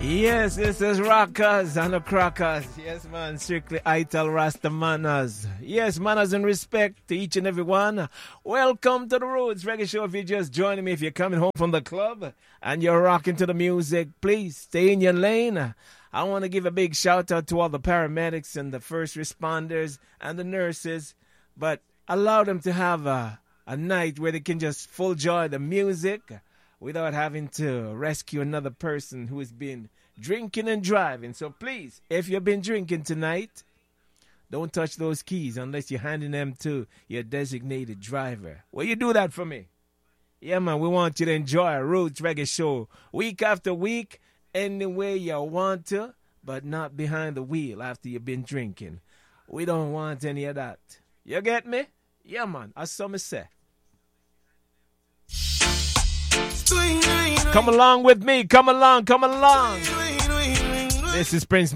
Yes, this is Rockers and the Crackers. Yes, man, strictly Ital Rasta manners. Yes, manners and respect to each and every one. Welcome to the Roots Reggae Show. If you're just joining me, if you're coming home from the club and you're rocking to the music, please stay in your lane. I want to give a big shout out to all the paramedics and the first responders and the nurses, but allow them to have a night where they can just full enjoy the music without having to rescue another person who has been drinking and driving. So please, if you've been drinking tonight, don't touch those keys unless you're handing them to your designated driver. Will you do that for me? Yeah, man, we want you to enjoy a Roots Reggae Show week after week, any way you want to, but not behind the wheel after you've been drinking. We don't want any of that. You get me? Yeah, man, as some say. Come along with me. Come along. This is Prince